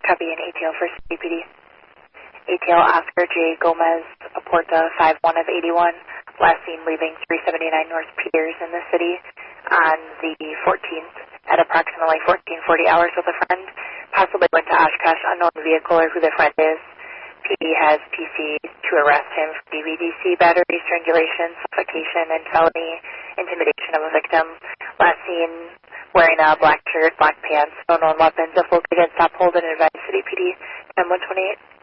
Copy an ATL for CPD. ATL Oscar J. Gomez, Aporta 51 of 81, last seen leaving 379 North Peters in the city on the 14th at approximately 14:40 hours with a friend. Possibly went to Oshkosh, unknown vehicle or who the friend is. PD has PC to arrest him for DVDC, battery, strangulation, suffocation, and felony intimidation of a victim. Last seen wearing a black shirt, black pants, no known weapons. If located, stop, hold, and advise City PD 10128.